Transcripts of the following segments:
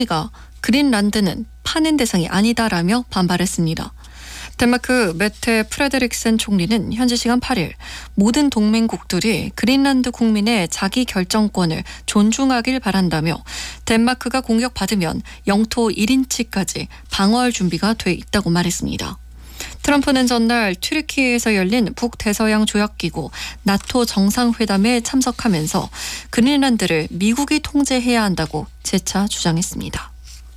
가 그린란드는 파는 대상이 아니다라며 반발했습니다. 덴마크 메테 프레데릭센 총리는 현지 시간 8일 모든 동맹국들이 그린란드 국민의 자기 결정권을 존중하길 바란다며 덴마크가 공격받으면 영토 1인치까지 방어할 준비가 돼 있다고 말했습니다. 트럼프는 전날 튀르키예에서 열린 북대서양 조약기구 나토 정상회담에 참석하면서 그린란드를 미국이 통제해야 한다고 재차 주장했습니다.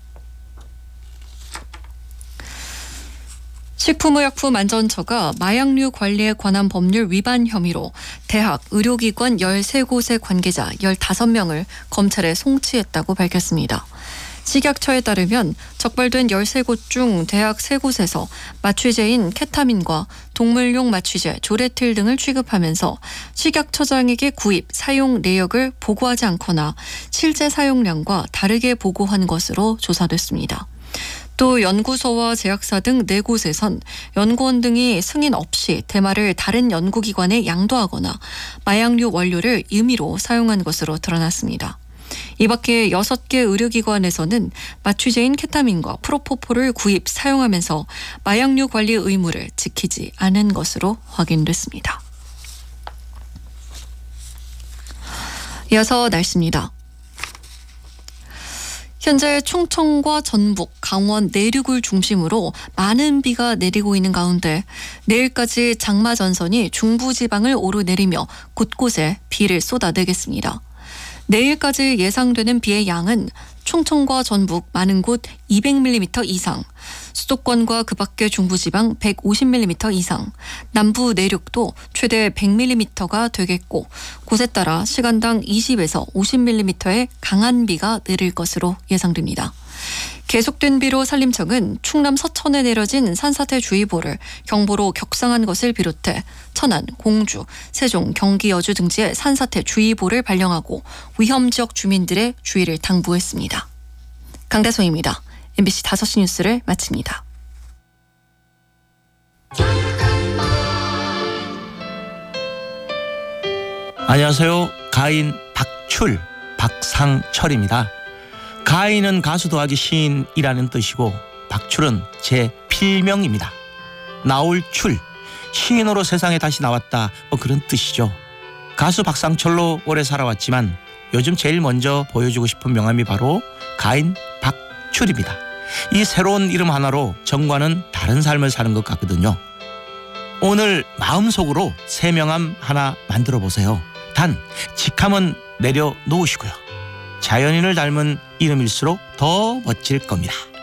식품의약품안전처가 마약류 관리에 관한 법률 위반 혐의로 대학, 의료기관 13곳의 관계자 15명을 검찰에 송치했다고 밝혔습니다. 식약처에 따르면 적발된 13곳 중 대학 3곳에서 마취제인 케타민과 동물용 마취제, 조레틸 등을 취급하면서 식약처장에게 구입, 사용 내역을 보고하지 않거나 실제 사용량과 다르게 보고한 것으로 조사됐습니다. 또 연구소와 제약사 등 4곳에선 연구원 등이 승인 없이 대마를 다른 연구기관에 양도하거나 마약류 원료를 임의로 사용한 것으로 드러났습니다. 이 밖에 6개 의료기관에서는 마취제인 케타민과 프로포폴을 구입, 사용하면서 마약류 관리 의무를 지키지 않은 것으로 확인됐습니다. 이어서 날씨입니다. 현재 충청과 전북, 강원 내륙을 중심으로 많은 비가 내리고 있는 가운데 내일까지 장마 전선이 중부지방을 오르내리며 곳곳에 비를 쏟아내겠습니다. 내일까지 예상되는 비의 양은 충청과 전북 많은 곳 200mm 이상, 수도권과 그 밖의 중부지방 150mm 이상, 남부 내륙도 최대 100mm가 되겠고 곳에 따라 시간당 20에서 50mm의 강한 비가 내릴 것으로 예상됩니다. 계속된 비로 산림청은 충남 서천에 내려진 산사태주의보를 경보로 격상한 것을 비롯해 천안, 공주, 세종, 경기, 여주 등지에 산사태주의보를 발령하고 위험지역 주민들의 주의를 당부했습니다. 강다솜입니다. MBC 5시 뉴스를 마칩니다. 안녕하세요. 가인 박출, 박상철입니다. 가인은 가수 더하기 시인이라는 뜻이고 박출은 제 필명입니다. 나올 출, 시인으로 세상에 다시 나왔다, 그런 뜻이죠. 가수 박상철로 오래 살아왔지만 요즘 제일 먼저 보여주고 싶은 명함이 바로 가인 박출입니다. 이 새로운 이름 하나로 전과는 다른 삶을 사는 것 같거든요. 오늘 마음속으로 새 명함 하나 만들어 보세요. 단 직함은 내려놓으시고요. 자연인을 닮은 이름일수록 더 멋질 겁니다.